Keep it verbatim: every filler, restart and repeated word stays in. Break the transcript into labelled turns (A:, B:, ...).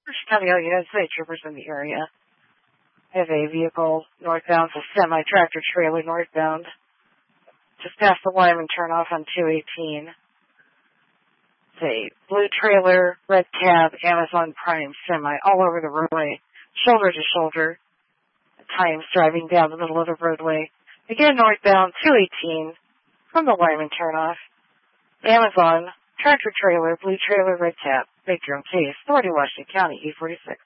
A: First County, United States troopers in the area. I have a vehicle northbound, a semi-tractor trailer northbound, just past the Wyman turnoff on two eighteen. It's a blue trailer, red cab, Amazon Prime semi, all over the roadway, shoulder to shoulder. At times driving down the middle of the roadway. Again, northbound, two eighteen, from the Wyman turnoff. Amazon, tractor trailer, blue trailer, red cab. Make your own case. Authority, Washington County, E forty-six.